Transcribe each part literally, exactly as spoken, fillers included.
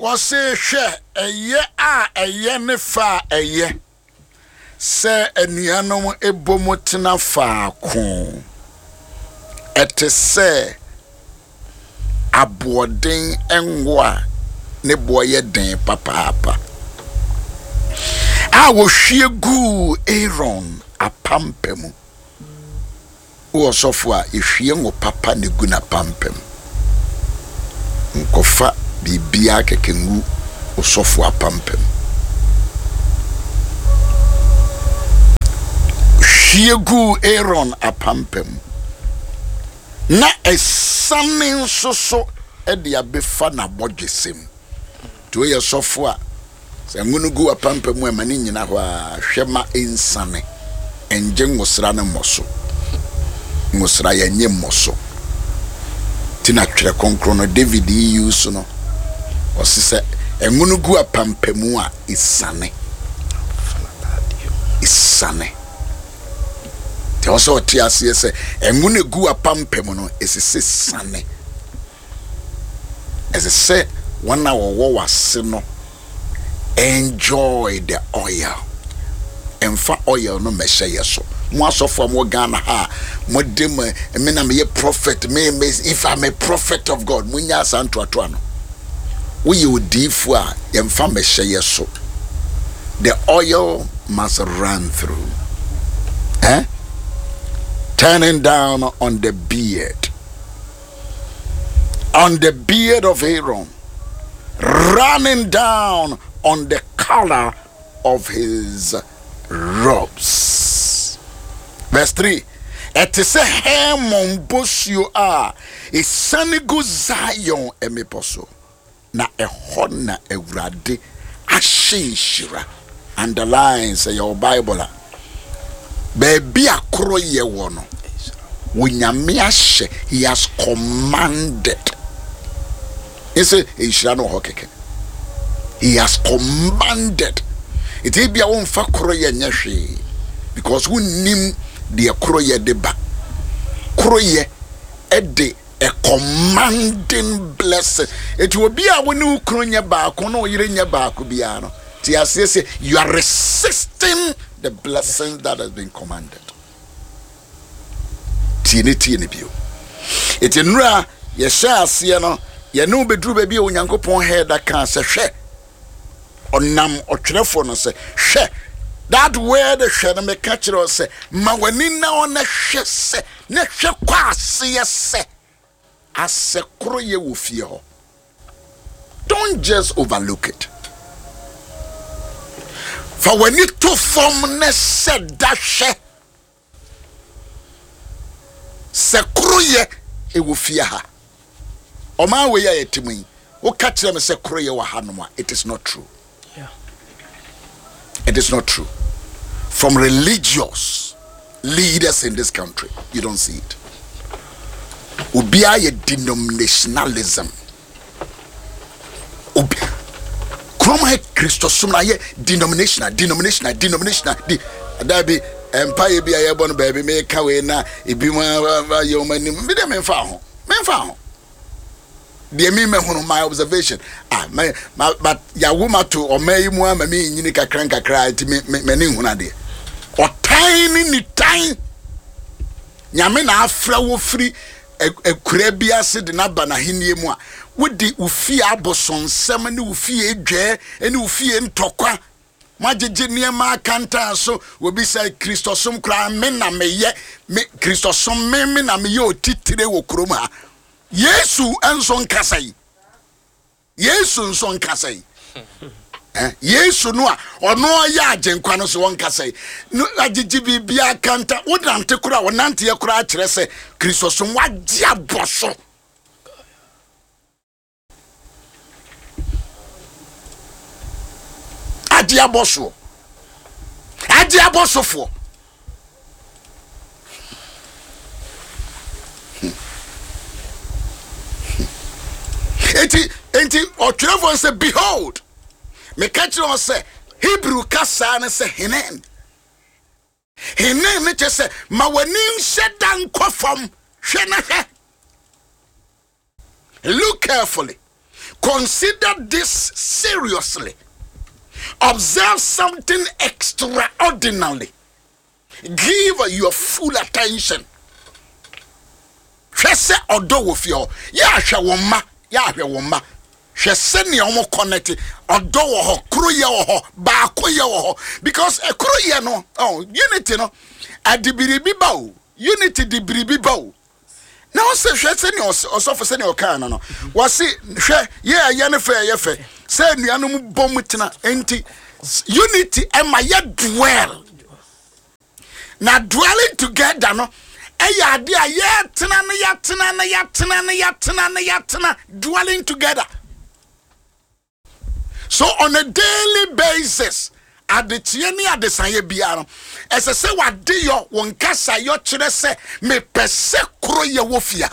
Wose hwe eye a eye ne fa eye se anuanom ebomotena faako ete se aboden enwa ne boye den papa a wo hwie gu Aaron apampemu wo sofo a ehwie ngo papa ne gu na pampem nkofa bibia kekengu osofo apampem hwiegu Aaron apampem na esane soso e de abefa na bodwesem to ye sofo a se ngunugu apampem e mani nyina ho a hwema ensane enje ngosra ne moso ngosra ya nye moso tina twere konkrono David use no osise engunugu apampemu a isane isane te oso ti ase se engunugu apampemu no esise sane esise wana wo wase no enjoy the oil emfa oil no meshe yeso mo asofo mo Ghana ha mo dem me na me prophet me if I'm a prophet of God munya santo ato no we you difu a emfa meshe yeso the oil must run through eh turning down on the beard on the beard of Aaron running down on the color of his robes. Verse three. Et se hemon bosio a isanigu Zion emiposo na ehona ewrade ashinshira. Underlines your Bible. Baby akro ye wono. Wunyame ahye, he has commanded. He say ishira no hokeke. He has commanded. It will be a one for Kroye Nyashi because we nim the Kroye deba. Kroye ede a commanding blessing. It will be a one who kronya back, no Irenya Bakubiano. Say you are resisting the blessings that has been commanded. Tini tini bio. It in ra, yesha siano, yanu bedru baby unyanko pon head that can say she. Onam otwerefo no se hwe that word hwe no me ka kire se ma wani na ona hwe se na hwe kwa ase se ase kro ye wo fie ho. Don't just overlook it. For when it to form ne se da hwe se kro ye e wo fie ha o ma we ya yetimu wo ka kire me se kro ye wa hanoma. It is not true. It is not true. From religious leaders in this country, you don't see it. Ubia ye denominationalism. Ubi Kroma Christosum ye denominational, denominational, denominational. That be empire be a born baby make away na ibima yo mani me dem menfa ho. Menfa ho. The me me my observation ah my but ya woman to o may mu ama me nyini kakra kakra ti me me ne hu na de o tiny ni tiny nyame na afra wo free ekura bia se de na ba na henie mu a wodi ufie abosonsem ne ufie edwe ne ufie ntokwa magege niema akanta so obi say Christosom kra me na meye me Christosom me me na meye otitire wo krom ha Yesu enso nkasai Yesu enso nkasai eh Yesu no a ono ya agenkwa no so wonkasai no agigi bibia kanta wodante kura wonante ye kura akire se Kristosom wagye aboso agye aboso agye abosofo Enti enti otwerefo say behold me catch on say Hebrew kasa na say henen henen me che say ma wani shedan kofom hwe na hwe. Look carefully. consider this seriously. Observe something extraordinary. Give your full attention. Hwese odo wo fio. Ya hwe wo ma, ya hwe wo ma. Hwese ne omo connect odo wo ho, kruye wo ho, ba koye wo ho because e kruye no, oh, unity no. Adibiribi ba o. Unity dibiribi ba o. Na o se hwese ne osofo se ne o kan no no. Wo se hwe ye ye ne fe ye fe. Se nuanom bom tena enti unity ema ye dwell. Na dwelling together no eya ade a ye tena na ya tena na ya tena na ya tena na ya tena dwelling together. So on a daily basis adetie ni adesanye biara ese se wade yo won kasa yo kire se me pese kro ye wo fia.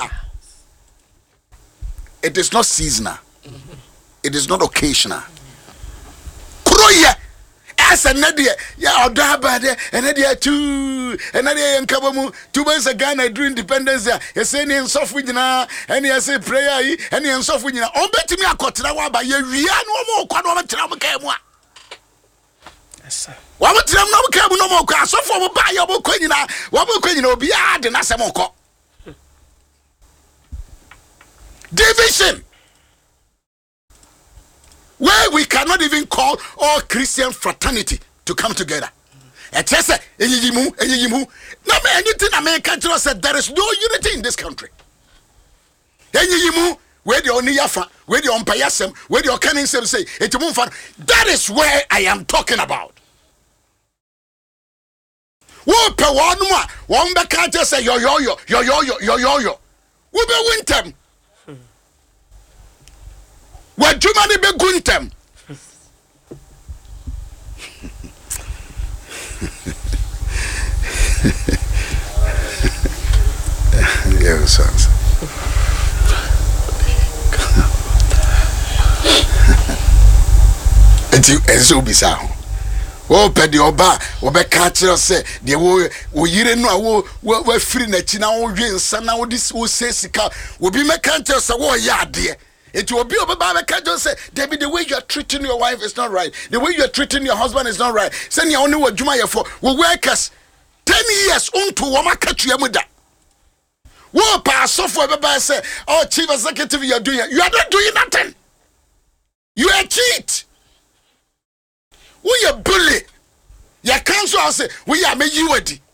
It is not seasonal. It is not occasional. Kro ye as a nadia ya odaba de enadia tu enadia yankabamu two months ago na during independence ya say ni nsofu nyina ene ya say prayer yi ene nsofu nyina on betimi akotena wa ba ye wia no mo kwa no betira mo kai mu a yes sir wa betira mo kai mu no mo kwa asofo mo ba ye mo kwa nyina wa mo kwa nyina obi a de na se mo ko division where we cannot even call all Christian fraternity to come together. And say, "Enyimu, enyimu." No me anything American said there is no unity in this country. Enyimu, where the only yafa, where the umpayasem, where the okanin say, that is where I am talking about. Wo pe one more, one be can't say yo yo yo yo yo yo yo yo yo. We be wintem. What you money be guntem? Yeah, sons. And you, and so be so. Oh, pedi oba, oba catch us say, the wo, wo yire no, wo, wo, wo free na china, wo yen sana, wo this, wo say sika, wo be me can't tell us wo ya dear. It will be over by the just say, David, the way you are treating your wife is not right. The way you are treating your husband is not right. Send you only what Juma for. We work us ten years on to Wama catch your mother. Wo pass off where everybody say, oh, chief executive, you are doing it. You are not doing nothing. You are a cheat. We are bully. Your council say, we are making you ready.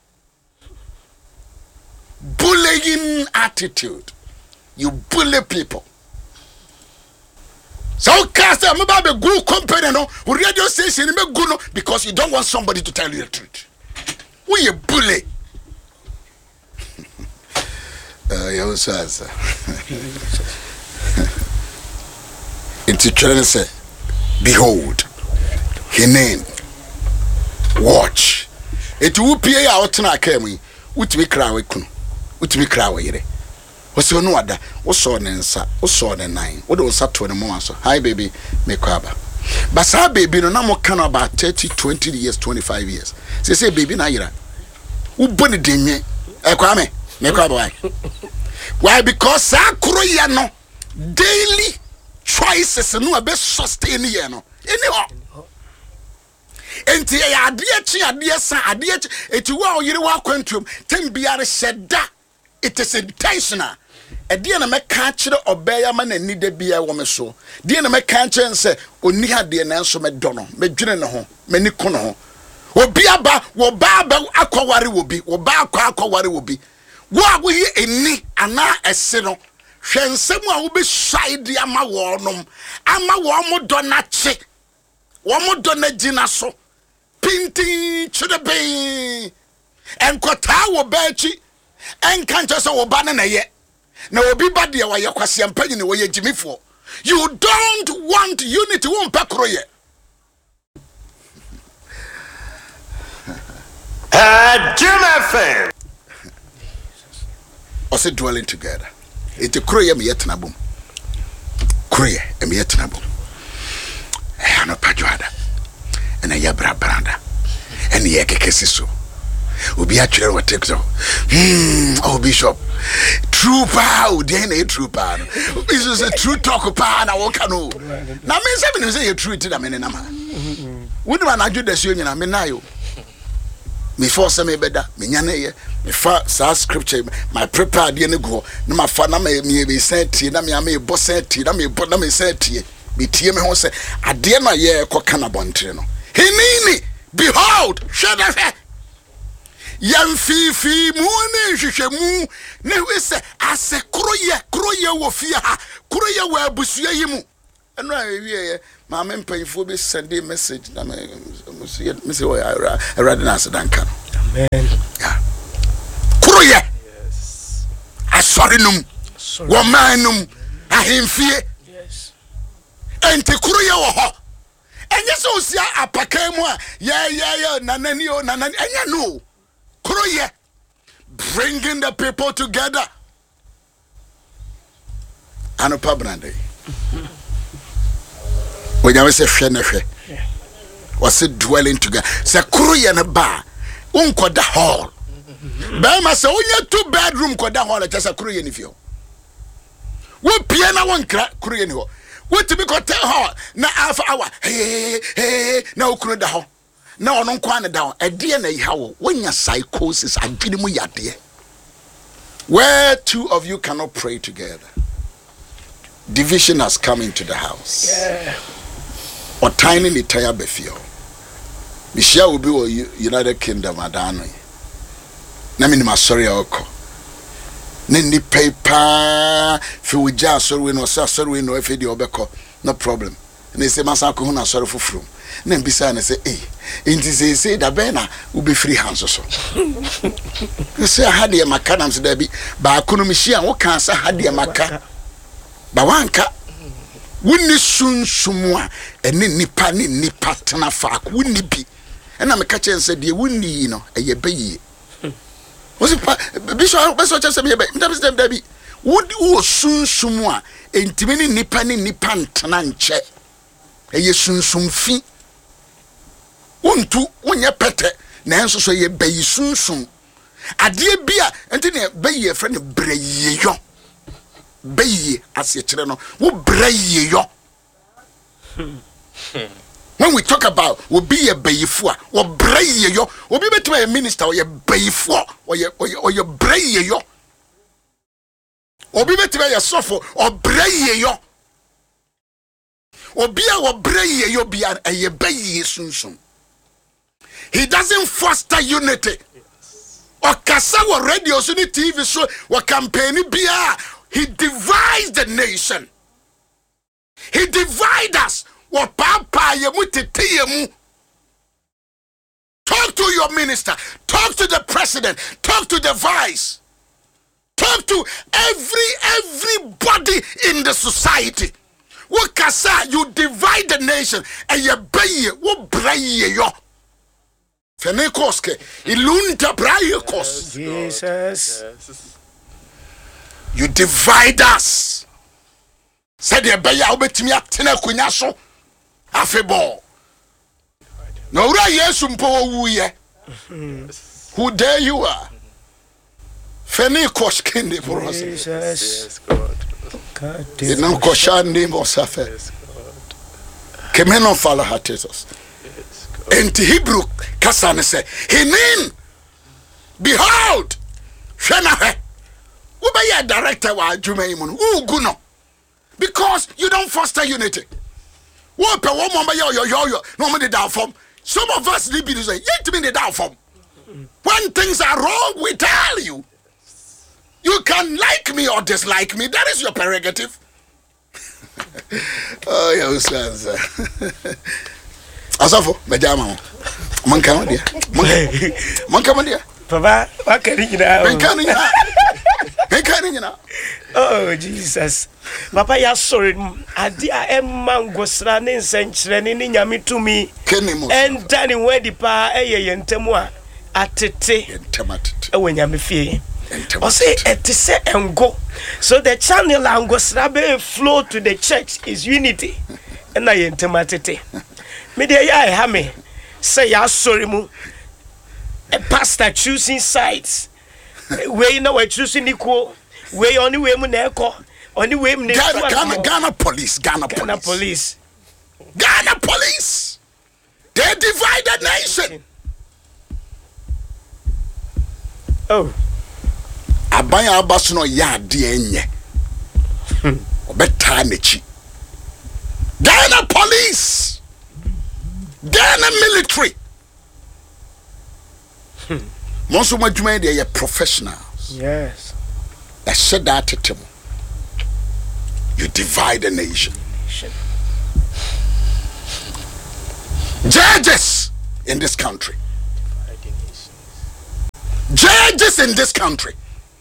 Bullying attitude. You bully people. So cast a mobile good company no radio station me good no because you don't want somebody to tell you the truth. We a bully. uh you say into children say behold hinin watch it will pay out na kemi utimi kra we kunu utimi kra we yire. What's your no other? What's on and sa? What's on and nine? What was up to the moment? So, hi, baby, make kwaba. But sa baby, no more can about thirty, twenty years, twenty-five years. Say, say, baby, na ira. Who bunny dinye? Eh, kwame, make kwaba. Why? Because sa kuroya no daily choices no a best sustain ye no. Anyhow. Enti ya adie chi adie sa adie eti wa oyire wa kwantum tem biare sheda. It is intentional. A dear na me catch the obey man and need the beer woman so. Dear na me catch and say, Oni had the answer me dono, me drill home, many cono. Wo be aba, wo baba aquari will be, wo ba aquari will be. What we in ni ana a sino. Shen someone will be shy the ama warnum. Ama warmo donache. Wamo donagina so. Pinting to the bay. And quota wo bechi. And can't just say banana yet. Now be bad dear why you're question penny where you Jimmy for. You don't want unity won't pack roye. Uh Jim F M. Also dwelling together. It's a croy me yet nabum. Croy me yet nabum. I am a pajuada. And a yabra branda. And the egg kesiso. Obi actually what takes off. Hmm, oh Bishop, true power, then a true power. This is a true talk power. Now what can you? Now me say me say you true to the men nama. Wouldn't man I do the same? I mean now. Me force me better. Me nyane ye. Me fa sa scripture. My prepare the go. Na ma fa na me me be sent. Na me me boss sent. Na me na me sent. Me tie me ho say ade na ye ko kana bontre no. Hinini behold shadafe. Yam fi fi mu ne hwehwemu ne we say ase kroye kroye wo fie ha kroye wo abusua yi mu. Eno a wie ye ma me mpanfo be send a message na me me say me say I rather na sadanka. Amen. Yeah. Kroye. Yes. Asori num. Wo manum ahemfie. Yes. Enti kroye wo ho. Enye so sia apaka mu a yeah yeah yeah nanani o nanani enya no. Kroye. Bringing the people together. Anopa brande. When you say fene was it dwelling together? Say kroye na ba. Unko da hall. Ba ma say onya two bedroom ko da hall just say kroye ni fio. Wo pie na won kra kroye ni ho. Wo tibi ko ten hall na half hour. Hey hey na okro da ho. Na ono kwa ne da e de na iha wo wonya psychosis adwene mu yade. Where two of you cannot pray together, division has come into the house. Yeah. Or tiny little befio. Michelle will be with United Kingdom adano. Na me ma sorry oko. Ne ni paper fi uja sorry we no sorry we no e fi di obeko. No problem. Ne se masa ko hu na sorry fufuru. Na mbisa na say eh enti say say da be na u be free hands so. You say had e maka na so da bi ba ko no mihia wo kan sa had e maka. Ba wanka wuni sunsumu a ene nipa ni nipa tena fa wuni bi ena me ka chense de wuni no eye bayi wosi pa bishop beso chense be ndabi ndabi wudi wo sunsumu a entimi ni nipa ni nipa ntena nche eye sunsum fi wontu wonye pete na enso so ye bayi sunsum ade bia enti ne bayi e friend breyeyo bayi ase kire no wo breyeyo. When we talk about will be a bayifua or breyeyo will be better a minister or a bayifua or your or your breyeyo or be better a suffer or breyeyo or be our breyeyo be a bayi sunsun. He doesn't foster unity. Or kasa or radio so T V show or campaign bia. He divides the nation. He divides us. What papa yemu tete yemu. Talk to your minister. Talk to the president. Talk to the vice. Talk to every everybody in the society. What kasa you divide the nation and you baye what braye yo. Fenekoske ilunta braye kos. Jesus. You divide us. Said the beya obetimi atena kunya so afebo. No ura yesu mpo wuye. Who dare you are? Feni koskinde process. Jesus. God. Ino koshandi mo safe. Kemeno fala hatetos. Enti Hebrew kasane say, Hinin, behold, Shenahe. Who be a director wa Jumaimun? Who guno? Because you don't foster unity. What per one moment yo yo yo yo no me down from. Some of us need to say, yet to be the down from. When things are wrong, we tell you. You can like me or dislike me. That is your prerogative. Oh, yeah, Usanza. Asafo, Majama. Manka, dear. Manka, dear. Papa, what can you know? Oh, Jesus. Papa, ya sorry. Adia emma ngosra ne nsenkyere ne nyame tumi. And dani wedi pa eye yentemwa atete. Yentematete. Ewe nyame fie. O say etise engo. So the channel angosra be flow to the church is unity. And na yentematete. Me dey ya ha me. Say ya sorry mu. A pastor choosing sides. We know we're choosing equal. we only way mu na eko only way mu Ghana, Ghana, Ghana police, Ghana, Ghana police. police. Ghana police. They divide the nation. Oh. Abaya abasono ya de enye. Obeta nechi. Ghana police. Ghana military. Most of my juma they are professionals. Yes. I said that to them. You divide the nation. Judges in this country. Judges in this country.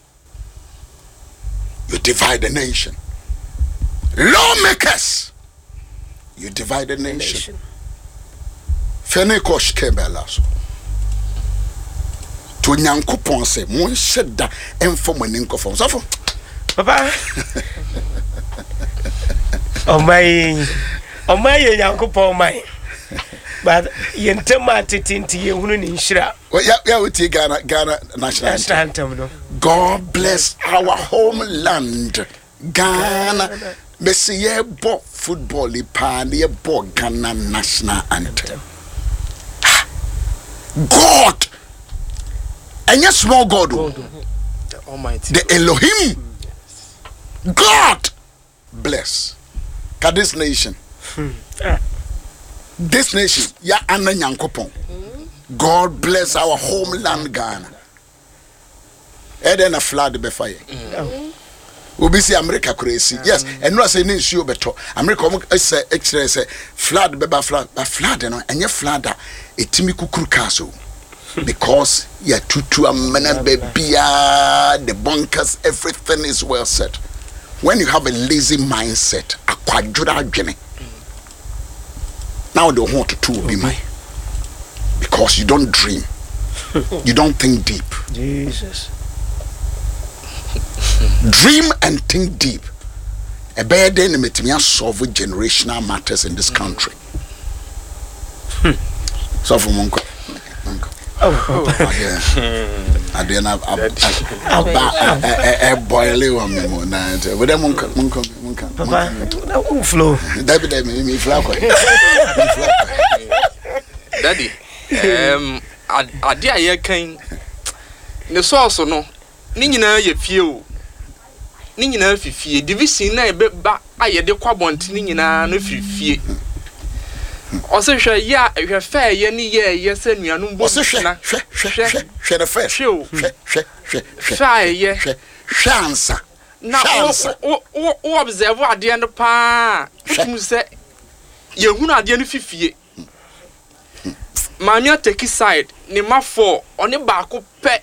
You divide the nation. Lawmakers. You divide the nation. Fenekosh Kebelaso. To Nyankopon say, Mon shedda enfo maninko fom. So Papa. Oh my. Oh my Nyankopon my. But yentema titinti ye hunu ni nshira. Well, yeah, yeah, we take Ghana, Ghana national National anthem. anthem no. God bless our homeland, Ghana. Messi ye bo football ipan ye bo Ghana national anthem. God, and yes, small God, the Almighty, the Elohim, God bless. Ka this nation. This nation, ya Anna Nyankopon. God bless our homeland Ghana. Eden a flood be fire. Obi see America crazy. Yes, and no say ni issue beto. America say extra say flood be ba flood, but flood no enye flood a etimi kukuru kaso. Because ya tutu amena bebia the bunkers, everything is well set. When you have a lazy mindset, akwadura adwene. Now they want to two be mine. Because you don't dream. You don't think deep. Jesus. Dream and think deep. A bad day to solve generational matters in this country. So for Monko. Oh, I didn't have a boiling on me more night. With them, Monko, Monko, Monko. Papa, no flow. David, I mean, me flower. Daddy, um, I dear ye king. The source no, Nina ye few. Nina fifty division na be ba aye de kwabonti nina no fifie. Ose hwe ya hwe fa ye ni ye ye se nuanu bo Ose hwe hwe hwe hwe the first. hwe hwe hwe hwe fa ye hwe chance. na o o o observe ade no pa. Utum se ye hunu ade no fifie. Mamia take side ni ma for oni ba ko pe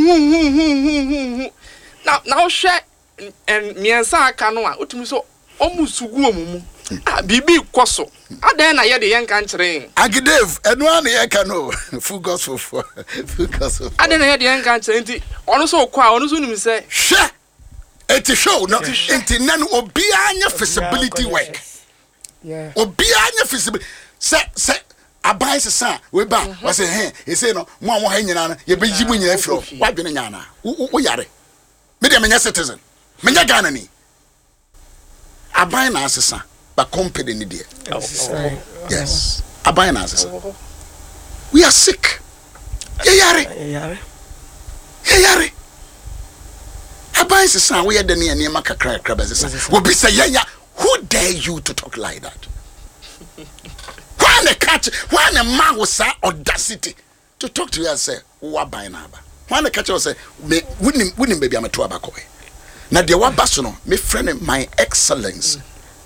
na na o hwe en miensa aka no a utumi so omusugu omumu ah bibi koso adan na ye de yen kan kire Agidev enu an ye ka no full gospel for full gospel adan na ye de yen kan kire nti ono so kwa ono so nim se hwe eti show no enti nan obi anya feasibility work Yeah. obi anya feasibility se se abai sesa we ba we say he he say no mo mo ha nyina no ye be yi mu nyina fro wa dwene nyana wo yare me de menya citizen menya Ghana ni abai na asesa ba company ni de yes abai na asesa we are sick ye yare Yeah. ye yare abai sesa we ye de ne ne makakra kra ba sesa wo bi say yenya. Who dare you to talk like that? Why the catch? Why the man was say audacity to talk to you and say, "Who buy na ba?" Why the catch was say, "Me wouldn't wouldn't baby am to abako." Now the one basono, me friend, my excellence.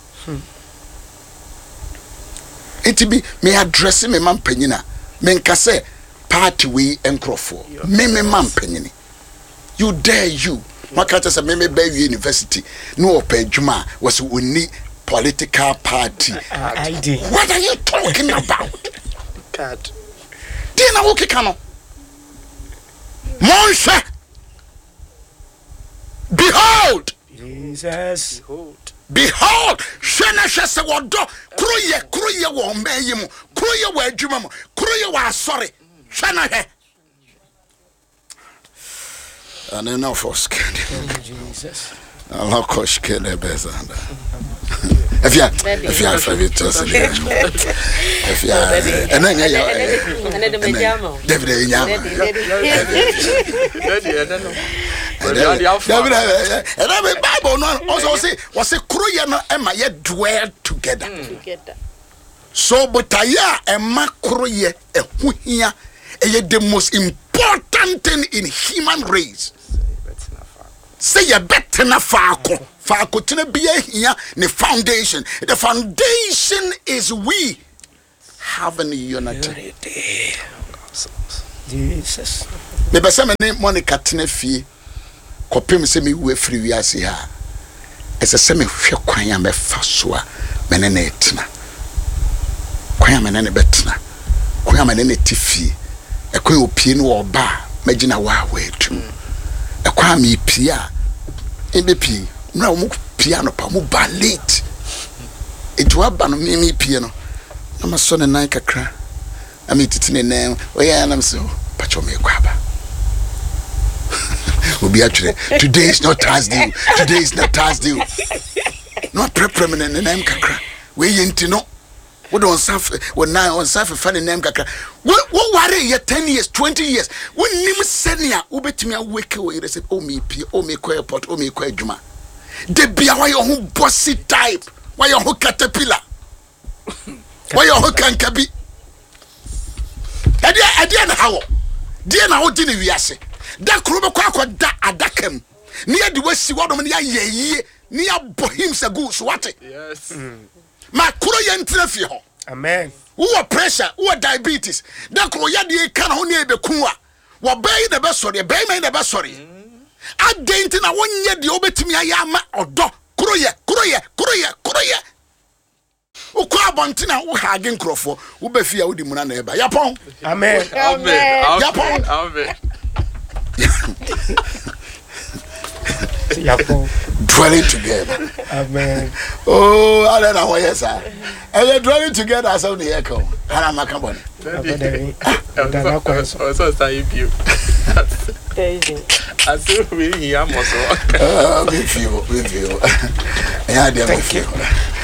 It be me addressing me man penina. Me nkase party we encrofo. Me me man penini. You dare you? What can't I say? Me be university. No pejuma was only political party. I did. What are you talking about? God. Dina woke kano. Monsha. Behold. Jesus. Behold. Behold. Shena shese wodo. Kruye kruye wo mbeyimu. Kruye wo adwuma mu. Kruye wo asori. Shena he. And then of course, Jesus. Allah kosh kene bezanda. If you if you have favorite toss in there. If you and then you and then the Majamo. David Yama. David and I Bible no also say was a kruya no ema ye dwell together. Together. So but aya ema kruye ehu hia e the most important thing in human race. Say you better na faako faako tena bia here the foundation. The foundation is we having unity. Jesus. Me be say me ne Monica tena fie kopem se me wu afiri wiase ha ese se me hwe kwan ya me fa so a me ne na etena kwan ya me ne ne betena kwan ya me ne ne tifie e kwan opie no oba magina wa wa etu e kwan me pia ebe pie na mo pia no pa mo ba late etu aba no me me pie no na ma so ne nan kakra ami titine nan o ya na so pacho me kwaba Obi actually today is not Thursday. Today is not Thursday. No prepermanent name kakra. We yenti no. We don't suffer. We now on suffer funny name kakra. What what worry ye ten years, twenty years. We nim senior. Ubetimi awake we receive o me pie, o me ko airport, o me ko adwuma. De bia why your who bossy type. Why your who caterpillar. Why your who kankabi. Ade ade na hawo. Die na ho di ne wiase. Da kruba kwa kwa da adakam ni ade wasi wadom ni ayeye ni abohim sagu so wate Yes. ma kuro ye ntra fi ho. Amen. Wo pressure, wo diabetes. Da kuro ya de ka na ho ne ebeku a wo bay na be sori, bay man na be sori. Adenti na wonye de obetimi aya ma odo. Kuro ye, kuro ye, kuro ye, kuro ye. Wo kwa bontina wo hage nkrofo, wo be fi a wo di muna na eba. Yapon. Amen. Amen. Amen. Amen. Dwelling together. Amen. Oh, I don't know what you say. And they're dwelling together as on the echo. And I'm a company. I saw saying you. I see we here, Uh, with you, with you. Yeah, Thank you.